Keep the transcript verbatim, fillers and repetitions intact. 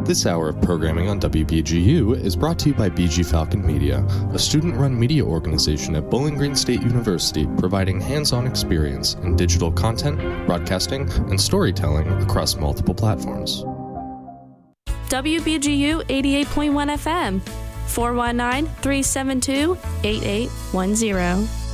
This hour of programming on W B G U is brought to you by B G Falcon Media, a student-run media organization at Bowling Green State University providing hands-on experience in digital content, broadcasting, and storytelling across multiple platforms. W B G U eighty-eight point one F M, four one nine, three seven two, eight eight one zero.